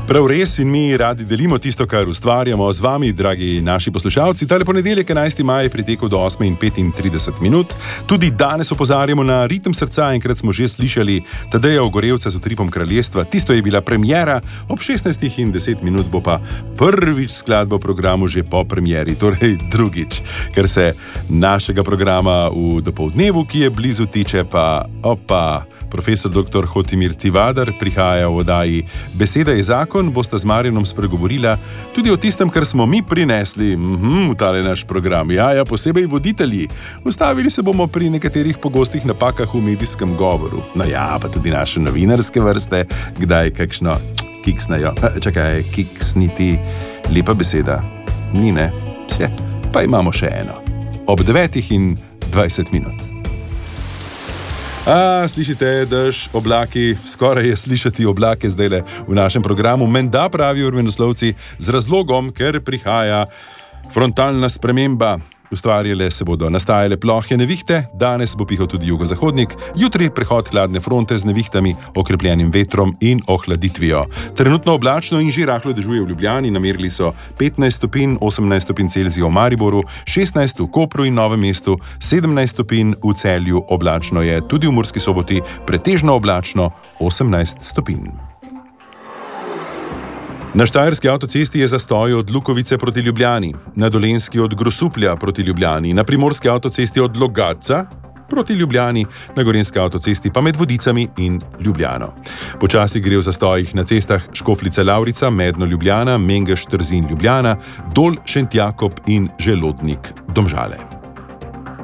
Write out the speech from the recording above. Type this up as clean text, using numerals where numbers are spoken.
Prav res in mi radi delimo tisto, kar ustvarjamo z vami, dragi naši poslušalci. Tale ponedeljek 11. maj je pritekel do 8:35. Tudi danes opozarjamo na ritem srca, enkrat smo že slišali Tadeja Ogorevca z utripom kraljestva. Tisto je bila premiera, ob 16:10 bo pa prvič skladba v programu že po premieri, torej drugič, ker se našega programa v dopoldnevu, ki je blizu, tiče pa profesor dr. Hotimir Tivadar prihaja v oddaji Beseda je zakon, bosta z Marjanom spregovorila tudi o tistem, kar smo mi prinesli v tale naš program. Ja, posebej voditelji. Ustavili se bomo pri nekaterih pogostih napakah v medijskem govoru. No ja, pa tudi naše novinarske vrste, kdaj kakšno kiksnajo. Čakaj, kiksniti, lepa beseda. Ni, ne? Pa imamo še eno. Ob 9:20. Slišite dež, oblaki, skoraj je slišati oblake zdajle v našem programu. Menda pravijo vremenoslovci z razlogom, ker prihaja frontalna sprememba. Ustvarjale se bodo nastajale plohe nevihte, danes bo pihal tudi jugozahodnik, jutri prehod hladne fronte z nevihtami, okrepljenim vetrom in ohladitvijo. Trenutno oblačno in že rahlo dežuje v Ljubljani, namerili so 15 stopinj, 18 stopinj Celzija v Mariboru, 16 v Kopru in Novem mestu, 17 stopinj v Celju, oblačno je tudi v Murski Soboti, pretežno oblačno 18 stopinj. Na štajerski avtocesti je zastoj od Lukovice proti Ljubljani, na Dolenjski od Grosuplja proti Ljubljani, na primorski avtocesti od Logatca proti Ljubljani, na gorenjski avtocesti pa med Vodicami in Ljubljano. Počasi gre v zastojih na cestah Škofljica Lavrica, Medno Ljubljana, Mengeš Trzin Ljubljana, Dol Šentjakob in Želodnik Domžale.